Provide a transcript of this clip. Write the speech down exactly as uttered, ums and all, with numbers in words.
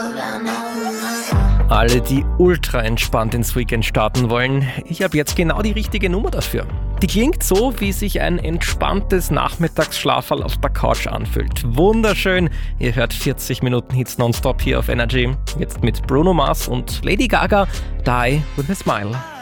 Alle, die ultra entspannt ins Weekend starten wollen, ich habe jetzt genau die richtige Nummer dafür. Die klingt so, wie sich ein entspanntes Nachmittagsschlaferl auf der Couch anfühlt. Wunderschön, ihr hört vierzig Minuten Hits nonstop hier auf Energy. Jetzt mit Bruno Mars und Lady Gaga, Die With A Smile.